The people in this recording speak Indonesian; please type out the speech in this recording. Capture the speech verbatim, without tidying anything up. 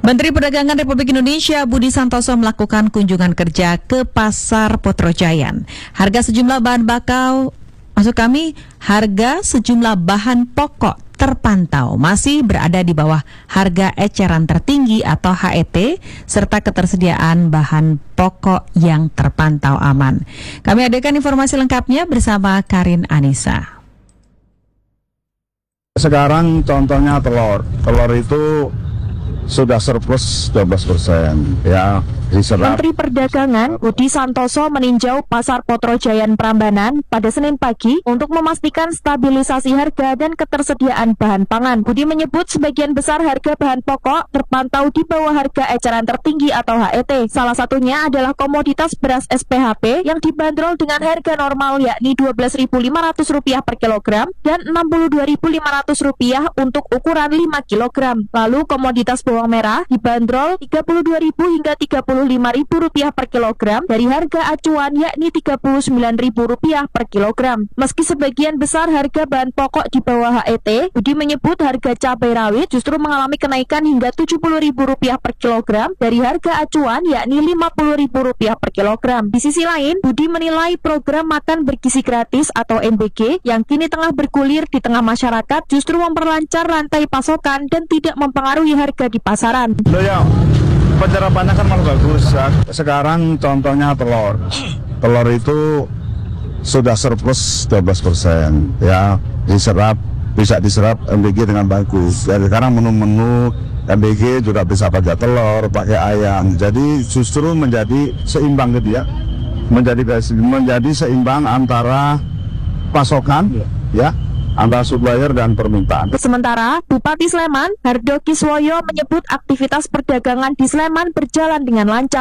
Menteri Perdagangan Republik Indonesia Budi Santoso melakukan kunjungan kerja ke Pasar Potrojayan. Harga sejumlah bahan bakau, maksud kami harga sejumlah bahan pokok terpantau masih berada di bawah harga eceran tertinggi atau H E T serta ketersediaan bahan pokok yang terpantau aman. Kami hadirkan informasi lengkapnya bersama Karin Anissa. Sekarang contohnya telur, telur itu sudah surplus dua belas persen ya. Diserap. Menteri Perdagangan Budi Santoso meninjau Pasar Potrojayan Prambanan pada Senin pagi untuk memastikan stabilisasi harga dan ketersediaan bahan pangan. Budi menyebut sebagian besar harga bahan pokok terpantau di bawah harga eceran tertinggi atau H E T. Salah satunya adalah komoditas beras S P H P yang dibanderol dengan harga normal yakni dua belas ribu lima ratus rupiah per kilogram dan enam puluh dua ribu lima ratus rupiah untuk ukuran lima kilogram. Lalu komoditas bawang merah dibanderol tiga puluh dua ribu hingga tiga puluh lima ribu rupiah per kilogram dari harga acuan yakni tiga puluh sembilan ribu rupiah per kilogram. Meski sebagian besar harga bahan pokok di bawah H E T, Budi menyebut harga cabai rawit justru mengalami kenaikan hingga tujuh puluh ribu rupiah per kilogram dari harga acuan yakni lima puluh ribu rupiah per kilogram. Di sisi lain, Budi menilai program makan bergizi gratis atau M B G yang kini tengah bergulir di tengah masyarakat justru memperlancar rantai pasokan dan tidak mempengaruhi harga di pasaran. Loh ya, penyerapannya kan malah bagus. Sekarang contohnya telur, telur itu sudah surplus dua belas persen ya, diserap, bisa diserap M B G dengan bagus. Jadi sekarang menu-menu M B G juga bisa pakai telur, pakai ayam. Jadi justru menjadi seimbang gitu ya, menjadi menjadi seimbang antara pasokan ya, antara supplier dan permintaan. Sementara, Bupati Sleman, Hardo Kiswoyo menyebut aktivitas perdagangan di Sleman berjalan dengan lancar.